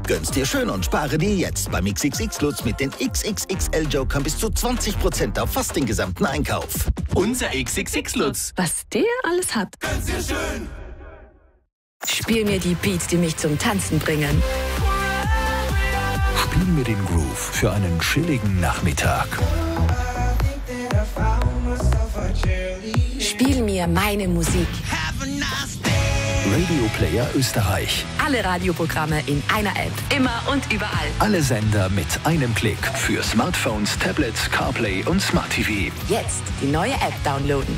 Gönn's dir schön und spare dir jetzt beim XXX Lutz mit den XXXL Jokern bis zu 20% auf fast den gesamten Einkauf. Unser XXX Lutz. Was der alles hat. Gönn's dir schön. Spiel mir die Beats, die mich zum Tanzen bringen. Spiel mir den Groove für einen chilligen Nachmittag. Spiel mir meine Musik. Radio Player Österreich. Alle Radioprogramme in einer App. Immer und überall. Alle Sender mit einem Klick. Für Smartphones, Tablets, CarPlay und Smart TV. Jetzt die neue App downloaden.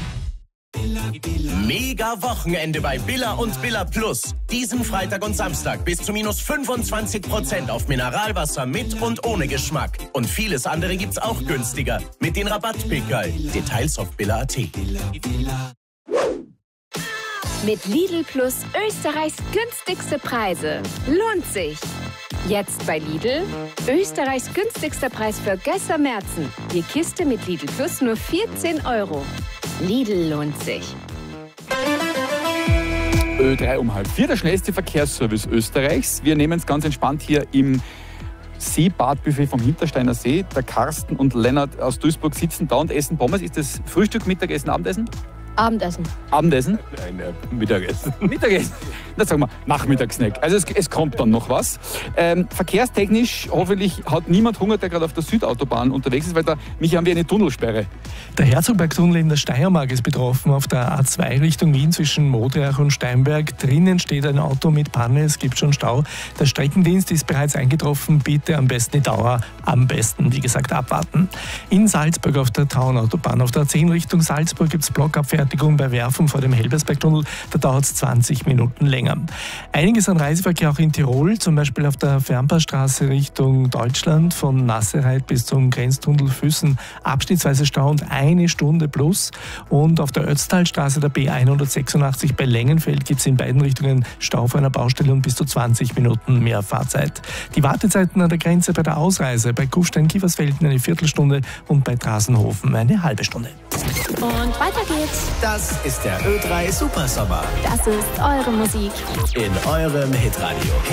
Mega Wochenende bei Billa und Billa Plus. Diesen Freitag und Samstag bis zu minus 25% auf Mineralwasser mit und ohne Geschmack. Und vieles andere gibt's auch günstiger. Mit den Rabattpickerl. Details auf billa.at. Mit Lidl Plus Österreichs günstigste Preise. Lohnt sich! Jetzt bei Lidl. Österreichs günstigster Preis für Gösser Märzen. Die Kiste mit Lidl Plus nur 14 €. Lidl lohnt sich. Ö3 um 3:30, der schnellste Verkehrsservice Österreichs. Wir nehmen es ganz entspannt hier im Seebadbuffet vom Hintersteiner See. Der Carsten und Lennart aus Duisburg sitzen da und essen Pommes. Ist das Frühstück, Mittagessen, Abendessen? Abendessen. Abendessen? Nein, Mittagessen. Mittagessen. Dann sagen wir Nachmittagssnack. Also es kommt dann noch was. Verkehrstechnisch hoffentlich hat niemand Hunger, der gerade auf der Südautobahn unterwegs ist, weil da haben wir eine Tunnelsperre. Der Herzogbergtunnel in der Steiermark ist betroffen auf der A2 Richtung Wien zwischen Modriach und Steinberg. Drinnen steht ein Auto mit Panne, es gibt schon Stau. Der Streckendienst ist bereits eingetroffen. Bitte am besten die Dauer, am besten, wie gesagt, abwarten. In Salzburg auf der Traunautobahn. Auf der A10 Richtung Salzburg gibt es Blockabfertigung bei Werfen vor dem Helbersbergtunnel. Da dauert es 20 Minuten länger. Einiges an Reiseverkehr auch in Tirol, zum Beispiel auf der Fernpassstraße Richtung Deutschland von Nassereit bis zum Grenztunnel Füssen. Abschnittsweise Stau und 1 Stunde plus. Und auf der Ötztalstraße der B186 bei Längenfeld gibt es in beiden Richtungen Stau vor einer Baustelle und bis zu 20 Minuten mehr Fahrzeit. Die Wartezeiten an der Grenze bei der Ausreise bei Kufstein-Kiefersfelden eine Viertelstunde und bei Drasenhofen eine halbe Stunde. Und weiter geht's. Das ist der Ö3 Supersommer. Das ist eure Musik. In eurem Hitradio.